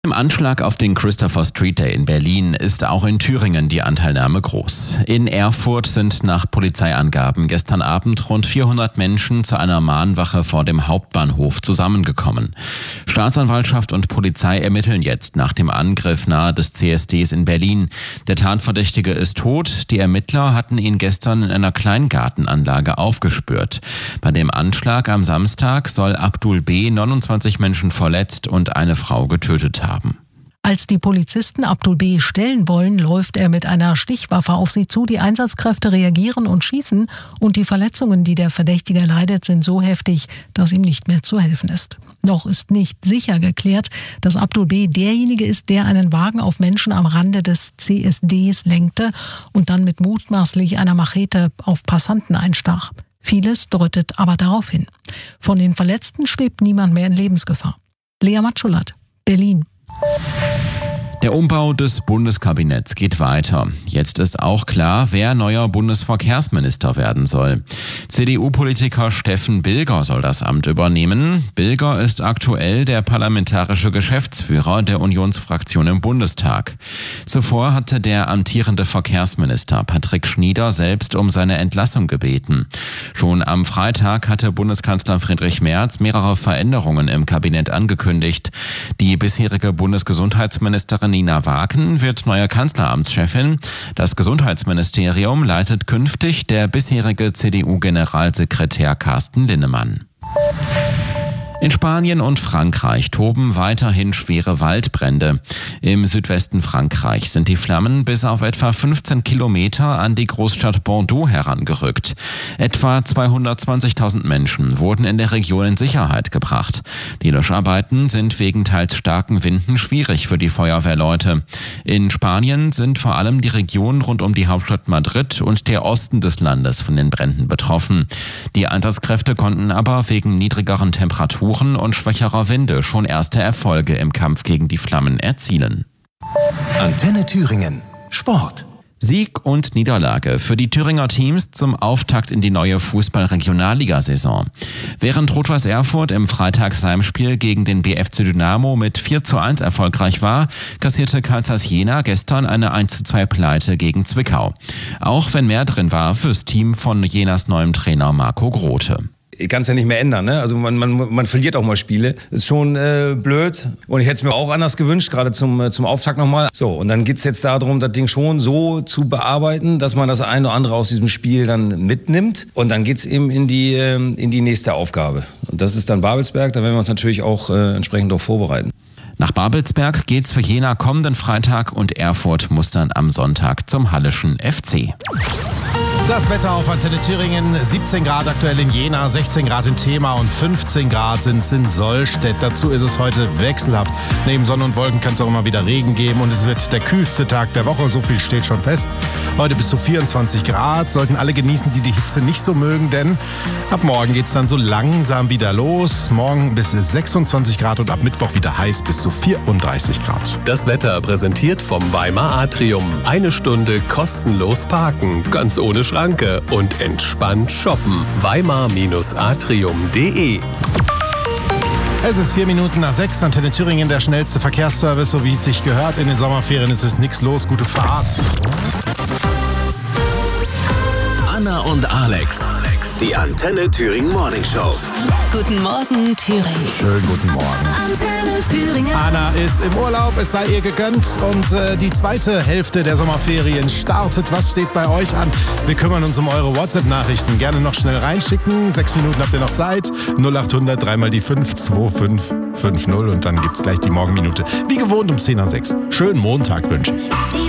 Im Anschlag auf den Christopher Street Day in Berlin ist auch in Thüringen die Anteilnahme groß. In Erfurt sind nach Polizeiangaben gestern Abend rund 400 Menschen zu einer Mahnwache vor dem Hauptbahnhof zusammengekommen. Staatsanwaltschaft und Polizei ermitteln jetzt nach dem Angriff nahe des CSDs in Berlin. Der Tatverdächtige ist tot. Die Ermittler hatten ihn gestern in einer Kleingartenanlage aufgespürt. Bei dem Anschlag am Samstag soll Abdul B. 29 Menschen verletzt und eine Frau getötet haben. Als die Polizisten Abdul B. stellen wollen, läuft er mit einer Stichwaffe auf sie zu. Die Einsatzkräfte reagieren und schießen und die Verletzungen, die der Verdächtige leidet, sind so heftig, dass ihm nicht mehr zu helfen ist. Noch ist nicht sicher geklärt, dass Abdul B. derjenige ist, der einen Wagen auf Menschen am Rande des CSDs lenkte und dann mit mutmaßlich einer Machete auf Passanten einstach. Vieles deutet aber darauf hin. Von den Verletzten schwebt niemand mehr in Lebensgefahr. Lea Matschulat, Berlin. Der Umbau des Bundeskabinetts geht weiter. Jetzt ist auch klar, wer neuer Bundesverkehrsminister werden soll. CDU-Politiker Steffen Bilger soll das Amt übernehmen. Bilger ist aktuell der parlamentarische Geschäftsführer der Unionsfraktion im Bundestag. Zuvor hatte der amtierende Verkehrsminister Patrick Schnieder selbst um seine Entlassung gebeten. Schon am Freitag hatte Bundeskanzler Friedrich Merz mehrere Veränderungen im Kabinett angekündigt. Die bisherige Bundesgesundheitsministerin Nina Waken wird neue Kanzleramtschefin. Das Gesundheitsministerium leitet künftig der bisherige CDU-Generalsekretär Carsten Linnemann. In Spanien und Frankreich toben weiterhin schwere Waldbrände. Im Südwesten Frankreichs sind die Flammen bis auf etwa 15 Kilometer an die Großstadt Bordeaux herangerückt. Etwa 220.000 Menschen wurden in der Region in Sicherheit gebracht. Die Löscharbeiten sind wegen teils starken Winden schwierig für die Feuerwehrleute. In Spanien sind vor allem die Region rund um die Hauptstadt Madrid und der Osten des Landes von den Bränden betroffen. Die Einsatzkräfte konnten aber wegen niedrigeren Temperaturen und schwächerer Winde schon erste Erfolge im Kampf gegen die Flammen erzielen. Antenne Thüringen. Sport. Sieg und Niederlage für die Thüringer Teams zum Auftakt in die neue Fußball-Regionalligasaison. Während Rot-Weiß Erfurt im Freitagsheimspiel gegen den BFC Dynamo mit 4:1 erfolgreich war, kassierte Carl Zeiss Jena gestern eine 1:2 Pleite gegen Zwickau. Auch wenn mehr drin war fürs Team von Jenas neuem Trainer Marco Grote. Ich kann es ja nicht mehr ändern, ne? Also man verliert auch mal Spiele. Ist schon blöd. Und ich hätte es mir auch anders gewünscht, gerade zum Auftakt nochmal. So, und dann geht es jetzt darum, das Ding schon so zu bearbeiten, dass man das eine oder andere aus diesem Spiel dann mitnimmt. Und dann geht es eben in die nächste Aufgabe. Und das ist dann Babelsberg. Da werden wir uns natürlich auch entsprechend darauf vorbereiten. Nach Babelsberg geht's für Jena kommenden Freitag und Erfurt muss dann am Sonntag zum Hallischen FC. Das Wetter auf Antenne Thüringen, 17 Grad aktuell in Jena, 16 Grad in Thema und 15 Grad sind es in Sollstedt. Dazu ist es heute wechselhaft. Neben Sonne und Wolken kann es auch immer wieder Regen geben und es wird der kühlste Tag der Woche, so viel steht schon fest. Heute bis zu 24 Grad, sollten alle genießen, die Hitze nicht so mögen, denn ab morgen geht es dann so langsam wieder los. Morgen bis 26 Grad und ab Mittwoch wieder heiß bis zu 34 Grad. Das Wetter präsentiert vom Weimar Atrium. Eine Stunde kostenlos parken, ganz ohne Schranke und entspannt shoppen. Weimar-atrium.de. Es ist 6:04, Antenne Thüringen, der schnellste Verkehrsservice, so wie es sich gehört. In den Sommerferien ist es nichts los, gute Fahrt. Anna und Alex, die Antenne Thüringen Morning Show. Guten Morgen, Thüringen. Schönen guten Morgen. Antenne Thüringen. Anna ist im Urlaub, es sei ihr gegönnt und die zweite Hälfte der Sommerferien startet. Was steht bei euch an? Wir kümmern uns um eure WhatsApp-Nachrichten. Gerne noch schnell reinschicken. 6 Minuten habt ihr noch Zeit. 0800 3 mal die 5 2550 und dann gibt's gleich die Morgenminute. Wie gewohnt um 10:06. Schönen Montag wünsche ich.